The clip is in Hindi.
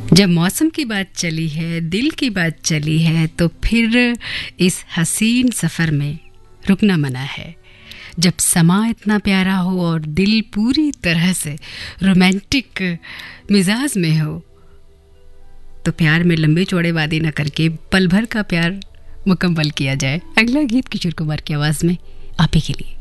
जब मौसम की बात चली है, दिल की बात चली है, तो फिर इस हसीन सफ़र में रुकना मना है। जब समा इतना प्यारा हो और दिल पूरी तरह से रोमांटिक मिजाज में हो, तो प्यार में लंबे चौड़े वादे न करके पल भर का प्यार मुकम्मल किया जाए। अगला गीत किशोर कुमार की आवाज़ में आप ही के लिए।